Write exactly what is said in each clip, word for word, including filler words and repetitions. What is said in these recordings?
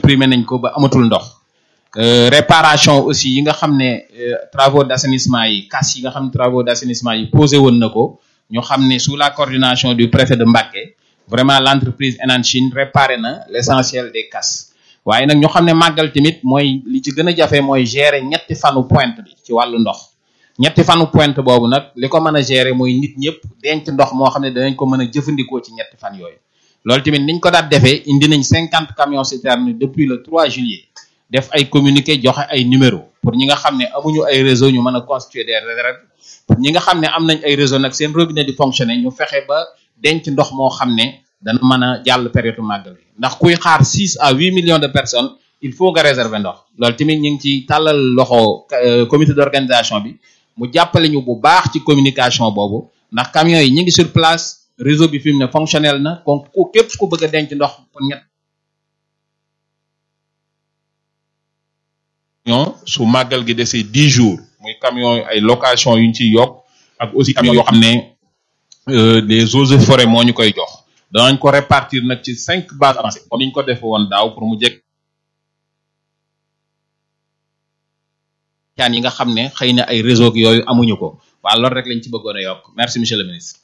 supprimer nañ ko ba amatul ndox euh, réparation aussi yi nga xam ne euh, travaux d'assainissement yi casse yi nga xam ne travaux d'assainissement yi posé woon na ko ñu xam ne sous la coordination du préfet de Mbacké vraiment l'entreprise Enan Chine réparé na l'essentiel des casses waaye nag ñu xam ne màggal tamit mooy li ci gën a jafe mooy gérer ñetti fanu pointe bi ci wàllu ndox ñetti fanu pointe boobu nag li ko mën a gérer mooy nit ñëpp denc ndox moo xam ne danañ ko mën a jëfandikoo ci ñetti fan yooyu loolu tamit niñ ko daat defee indi nañ cinquante camions citernes depuis le trois juillet def ay communiqué joxe ay numéro pour ñi nga xam ne amuñu ay réseau ñu mën a constituer des réserves pour ñi nga xam ne am nañ ay réseau nag seen robinet di fonctionner ñu fexe ba denc ndox moo xam ne dana mën a jàll période màggal bi ndax kuy xaar six à huit millions de personnes il faut nga réserver ndox loolu tamit ñu ngi ci tàllal loxo comité d'organisation bi mu jàppale ñu bu baax ci communication boobu ndax camions yi ñu ngi sur place réseau bi fi mu ne fonctionnel na kon ku képp ku bëgg a denc ndox pour ñett su màggal gi desee dix jours muy camions ay location yu ñu ciy yokk ak aussi camions yoo xam ne des eaux et forêts moo ñu koy jox danañ ko répartir nag ci cinq bases avancées comme ni ñu ko defee woon daaw pour mu jekk caan yi nga xam ne xëy na ay réseau yooyu amuñu ko waa loolu rek lañ ci bëggoon a yokk merci monsieur le ministre.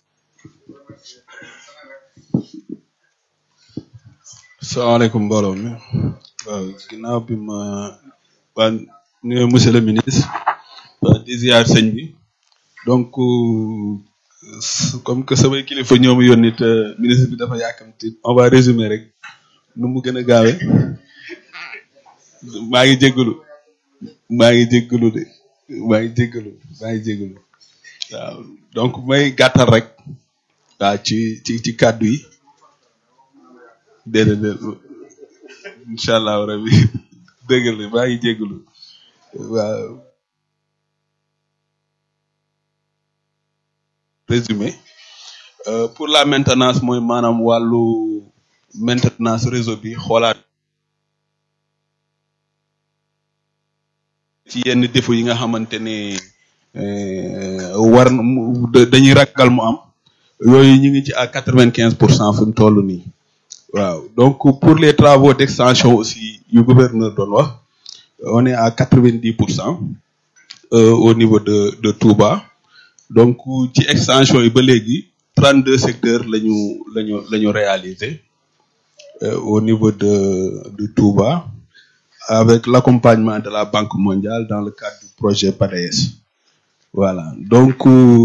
salaamaaleykum mbooloo mi waaw ginnaaw bi ma waa nuyu monsieur le ministre waa di ziar sëñ bi donc comme que samay kilifa ñoom yónni te ministre bi dafa yàkkamti on va résumer rek nu mu gën a gaawee maa ngi jéggalu maa ngi jéggalu de maa ngi jéggalu maa ngi jéggalu waaw donc may gàttal rek waaw ci ci ci kàddu yi déedéet déedéet incha allah rabi dëgg la maa ngi jéggalu waaw résumé euh, pour la maintenance mooy maanaam wàllu maintenance réseau bi xoolaat ci yenn défaut yi nga xamante ne war dañuy ragal mu am yooyu ñu ngi ci à quatre-vingt-quinze pour cent fi mu toll nii waaw donc pour les travaux d'extension aussi yu gouverneur doon wax on est à quatre-vingt-dix pour cent euh, au niveau de de Touba donc ci extension yi ba léegi trente-deux secteurs lañu lañu lañu réalisé euh, au niveau de de Touba avec l'accompagnement de la Banque mondiale dans le cadre du projet P A D E S. Voilà. Donc,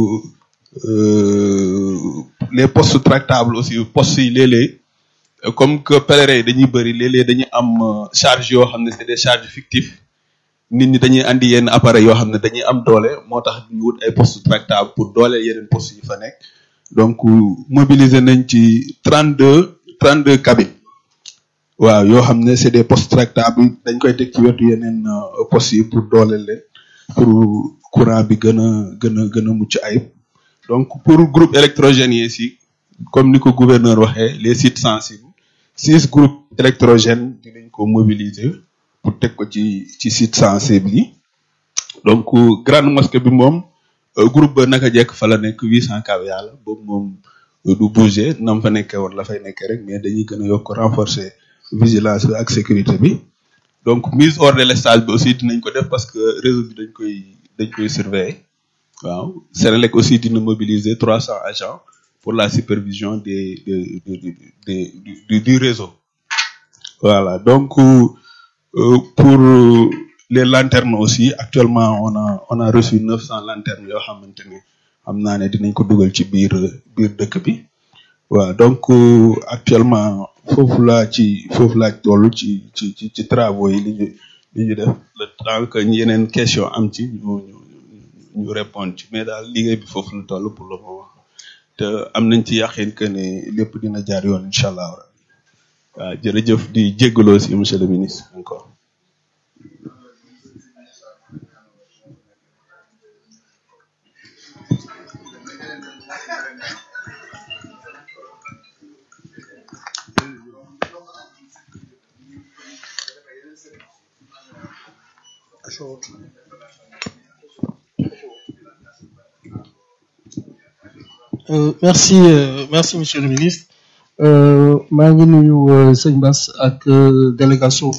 euh, les postes tractables aussi, postes les les comme que pèlerin dañuy bëri léeg-léeg dañuy am charge yoo xam ne c'est des charges fictives nit ñi dañuy andi yenn appareils yoo xam ne dañuy am doole moo tax ñu wut ay postes tractables pour doole yeneen postes yi fa nekk donc mobiliser nañ ci trente-deux trente-deux cabines. waaw yoo xam ne c'est des postes tractables dañ koy teg ci wetu yeneen postes yi pour dooleel leen pour courant bi gën a gën a gën a mucc ayib donc pour groupe électrogène yi si comme ni ko gouverneur waxee les sites sensibles six groupes électrogènes dinañ ko mobiliser pour teg ko ci ci sites sensibles yi donc grande mosquée bi moom groupe ba naka jekk fa la nekk huit cent kV yàlla boobu moom du bouger nam fa nekkee woon la fay nekkee rek mais dañuy gën a yokk renforcer vigilance bi ak sécurité bi donc mise hors de l'estage bi aussi dinañ ko def parce que réseau bi dañ koy dañ koy surveiller waaw Senelec aussi dina mobiliser trois cents agents pour la supervision des des des des du du réseau voilà donc euh, pour les lanternes aussi actuellement on a on a reçu neuf cents lanternes yoo xamante ni xam naa ne dinañ ko dugal ci biir biir dëkk bi waaw donc euh, actuellement foofu laa ci foofu laa toll ci ci ci ci travaux yi li ñu li ñu def le temps que yeneen question am ci ñu ñu ñu répondre ci mais daal liggéey bi foofu la toll pour le moment te am nañ ci yaqin que ne lépp dina jaar yoon incha allah waaw jërëjëf di jéggaloo si monsieur le ministre encore. Euh, merci euh, merci monsieur le ministre euh, maa ngi nuyu sëñ Bass ak délégation